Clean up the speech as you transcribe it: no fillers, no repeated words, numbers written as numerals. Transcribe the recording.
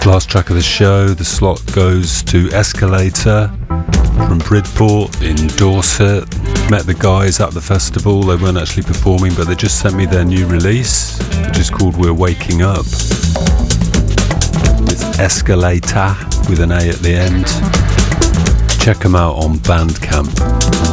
Last track of the show, the slot goes to Escalator from Bridport in Dorset. Met the guys at the festival. They weren't actually performing, but they just sent me their new release, which is called We're Waking Up. It's Escalator with an A at the end. Check them out on Bandcamp.